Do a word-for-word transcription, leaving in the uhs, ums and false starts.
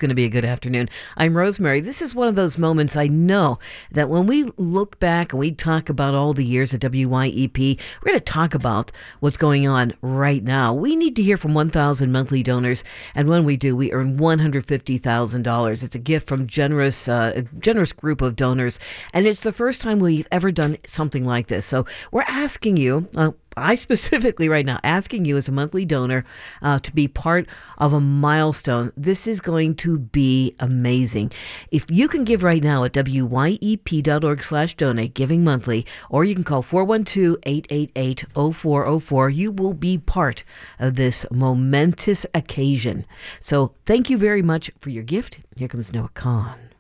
going to be a good afternoon. I'm Rosemary. This is one of those moments I know that when we look back and we talk about all the years at W Y E P, we're going to talk about what's going on right now. We need to hear from one thousand monthly donors, and when we do, we earn one hundred fifty thousand dollars. It's a gift from generous, uh, a generous group of donors, and it's the first time we've ever done something like this. So we're asking you, uh, I specifically right now, asking you as a monthly donor uh, to be part of a milestone. This is going to be amazing. If you can give right now at W Y E P dot org slash donate, giving monthly, or you can call four one two, eight eight eight, zero four zero four, you will be part of this momentous occasion. So thank you very much for your gift. Here comes Noah Kahn.